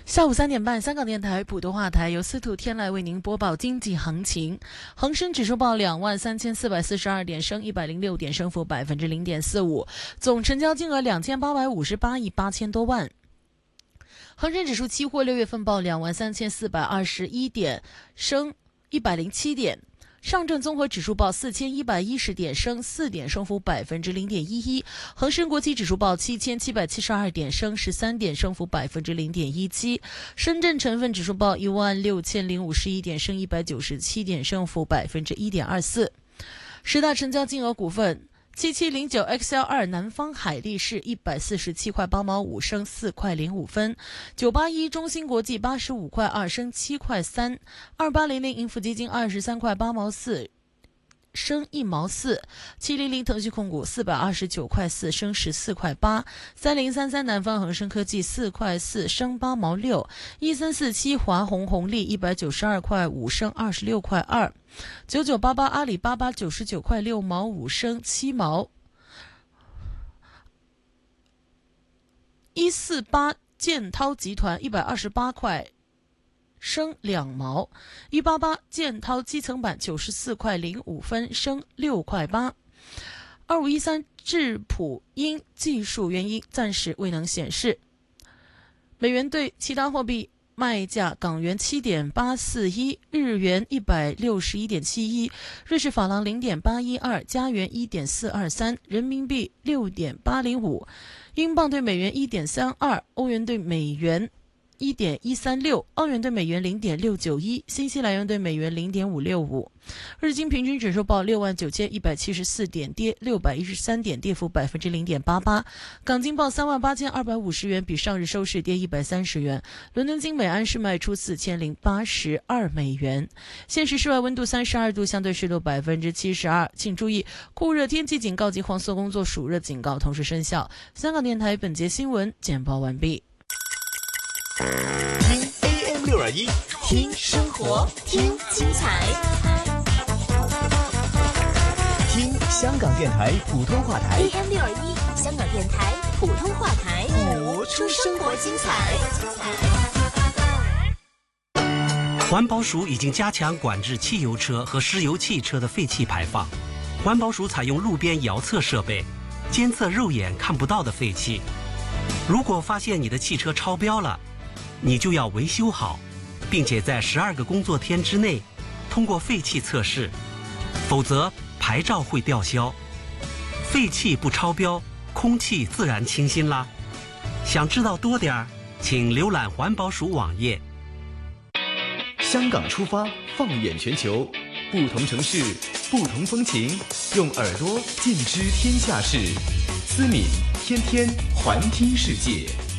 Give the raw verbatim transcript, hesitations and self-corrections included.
下午三点半，香港电台普通话台由司徒天籁为您播报经济行情。恒生指数报两万三千四百四十二点，升一百零六点，升幅百分之零点四五，总成交金额两千八百五十八亿八千多万。恒生指数期货六月份报两万三千四百二十一点，升一百零七点。上证综合指数报四千一百一十点，升四点，升幅百分之零点一一。恒生国际指数报七千七百七十二点，升十三点，升幅百分之零点一七。深圳成分指数报一万六千零五十一点，升一百九十七点，升幅百分之一点二四。十大成交金额股份。七七零九 X L 二 南方海力士一百四十七块八毛五，升四块零五分。九八一中芯国际八十五块二，升七块三。二八零零盈富基金二十三块八毛四，升一毛四。七零零腾讯控股四百二十九块四，升十四块八。三零三三南方恒生科技四块四，升八毛六。一三四七华虹红利一百九十二块五，升二十六块二。九九八八阿里巴巴九十九块六毛五，升七毛。一四八建滔集团一百二十八块，升两毛。一八八建滔基层板九十四块零五分，升六块八。二五一三智普因技术原因暂时未能显示。美元对其他货币卖价：港元七点八四一，日元一百六十一点七一，瑞士法郎零点八一二，加元一点四二三，人民币六点八零五，英镑对美元一点三二，欧元对美元一点一三六，澳元对美元零点六九一，新西兰元对美元零点五六五。日经平均指数报六万九千一百七十四点，跌六百一十三点，跌幅百分之零点八八。港金报三万八千二百五十元，比上日收市跌一百三十元。伦敦金每安士卖出四千零八十二美元。现时室外温度三十二度，相对湿度百分之七十二。请注意，酷热天气警告及黄色工作暑热警告同时生效。香港电台本节新闻简报完毕。 听 A M 六二一，听生活，听精彩，听香港电台普通话台 A M 六二一，香港电台普通话台， 播出生活精彩。 环保署已经加强管制汽油车和石油汽车的废气排放。环保署采用路边遥测设备，监测肉眼看不到的废气。如果发现你的汽车超标了，你就要维修好，并且在十二个工作天之内通过废气测试，否则牌照会吊销。废气不超标，空气自然清新啦。想知道多点儿，请浏览环保署网页。 香港出发，放眼全球，不同城市，不同风情，用耳朵尽知天下事。思敏天天环听世界。